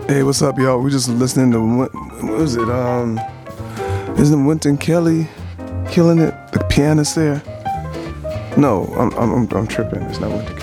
Hey, what's up, y'all? We just listening to what was it? Isn't Wynton Kelly killing it? The pianist there? No, I'm tripping. It's not Wynton Kelly.